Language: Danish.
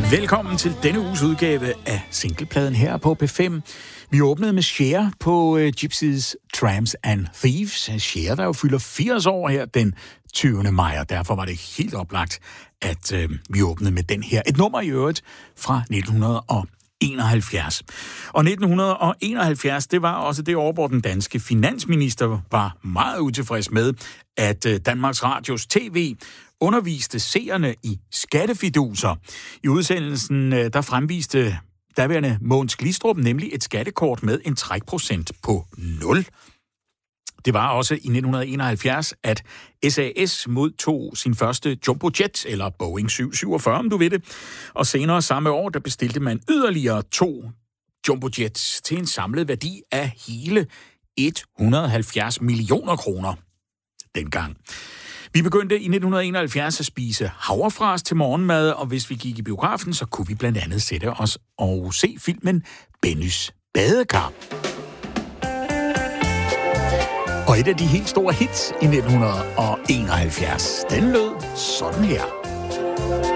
Velkommen til denne uges udgave af singlepladen her på P5. Vi åbnede med Cher på Gypsies, Tramps and Thieves. Cher, der jo fylder 80 år her den 20. maj, og derfor var det helt oplagt, at vi åbnede med den her. Et nummer i øvrigt fra 1971. Og 1971, det var også det år, hvor den danske finansminister var meget utilfreds med, at Danmarks Radios TV underviste seerne i skattefiduser. I udsendelsen, der fremviste daværende Mogens Glistrup nemlig et skattekort med en trækprocent på 0. Det var også i 1971, at SAS modtog sin første jumbojet, eller Boeing 747, om du ved det. Og senere samme år, der bestilte man yderligere 2 jumbojets til en samlet værdi af hele 170 millioner kroner dengang. Vi begyndte i 1971 at spise havrefras til morgenmad, og hvis vi gik i biografen, så kunne vi blandt andet sætte os og se filmen Bennys badekar. Og et af de helt store hits i 1971, den lød sådan her.